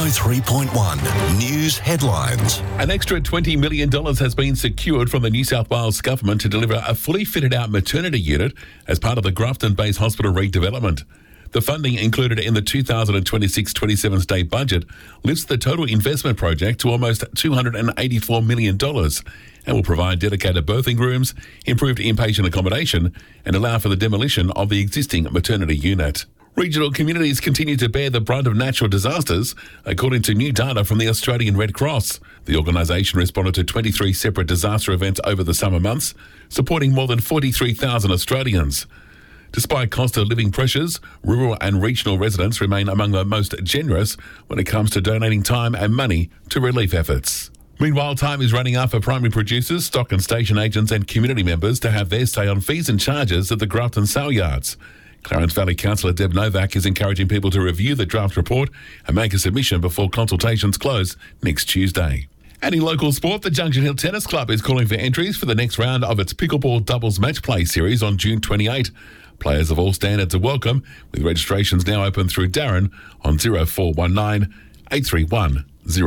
103.1 News Headlines. An extra $20 million has been secured from the New South Wales government to deliver a fully fitted out maternity unit as part of the Grafton Base Hospital redevelopment. The funding included in the 2026-27 state budget lifts the total investment project to almost $284 million and will provide dedicated birthing rooms, improved inpatient accommodation and allow for the demolition of the existing maternity unit. Regional communities continue to bear the brunt of natural disasters, according to new data from the Australian Red Cross. The organisation responded to 23 separate disaster events over the summer months, supporting more than 43,000 Australians. Despite cost of living pressures, rural and regional residents remain among the most generous when it comes to donating time and money to relief efforts. Meanwhile, time is running out for primary producers, stock and station agents and community members to have their say on fees and charges at the Grafton sale yards. Clarence Valley Councillor Deb Novak is encouraging people to review the draft report and make a submission before consultations close next Tuesday. And in local sport, the Junction Hill Tennis Club is calling for entries for the next round of its pickleball doubles match play series on June 28. Players of all standards are welcome, with registrations now open through Darren on 0419 831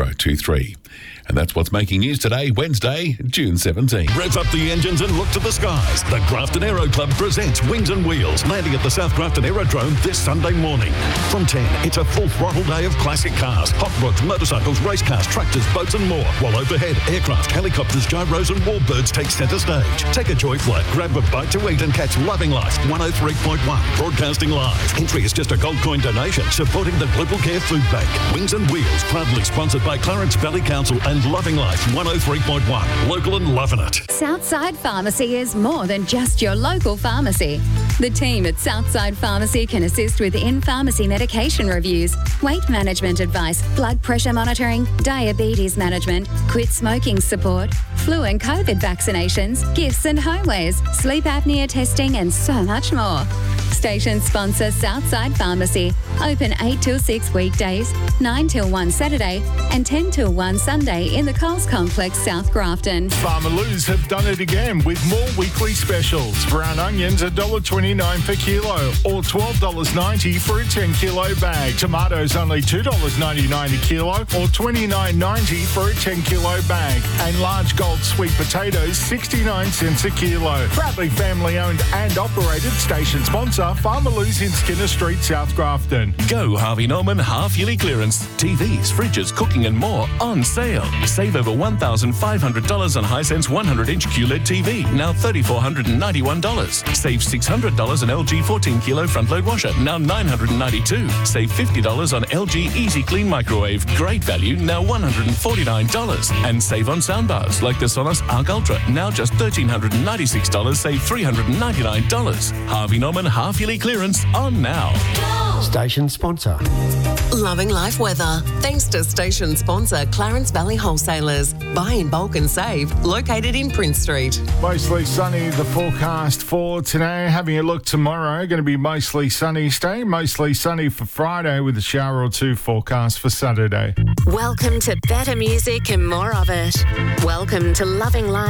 023. And that's what's making news today, Wednesday, June 17. Rev up the engines and look to the skies. The Grafton Aero Club presents Wings and Wheels, landing at the South Grafton Aerodrome this Sunday morning. From 10, it's a full throttle day of classic cars, hot rods, motorcycles, race cars, tractors, boats and more. While overhead, aircraft, helicopters, gyros and warbirds take centre stage. Take a joy flight, grab a bite to eat and catch Loving Life 103.1, broadcasting live. Entry is just a gold coin donation, supporting the Global Care Food Bank. Wings and Wheels, proudly sponsored by Clarence Valley Council and Loving Life 103.1, local and loving it. Southside Pharmacy is more than just your local pharmacy. The team at Southside Pharmacy can assist with in-pharmacy medication reviews, weight management advice, blood pressure monitoring, diabetes management, quit smoking support, flu and COVID vaccinations, gifts and homewares, sleep apnea testing and so much more. Station sponsor Southside Pharmacy. Open 8 till 6 weekdays, 9 till 1 Saturday and 10 till 1 Sunday in the Coles Complex, South Grafton. Farmer Lou's have done it again with more weekly specials. Brown onions $1.29 per kilo or $12.90 for a 10 kilo bag. Tomatoes only $2.99 a kilo or $29.90 for a 10 kilo bag. And large gold sweet potatoes 69 cents a kilo. Proudly family owned and operated. Station sponsor Farmer Lou's in Skinner Street, South Grafton. Go Harvey Norman half-yearly clearance. TVs, fridges, cooking and more on sale. Save over $1,500 on Hisense 100-inch QLED TV, now $3,491. Save $600 on LG 14-kilo front-load washer, now $992. Save $50 on LG Easy Clean microwave, great value, now $149. And save on soundbars like the Sonos Arc Ultra, now just $1,396, save $399. Harvey Norman half-yearly clearance on now. Station sponsor. Loving life weather. Thanks to station sponsor Clarence Valley Wholesalers. Buy in bulk and save. Located in Prince Street. Mostly sunny, the forecast for today. Having a look tomorrow, going to be mostly sunny. Stay mostly sunny for Friday with a shower or two forecast for Saturday. Welcome to better music and more of it. Welcome to Loving Life.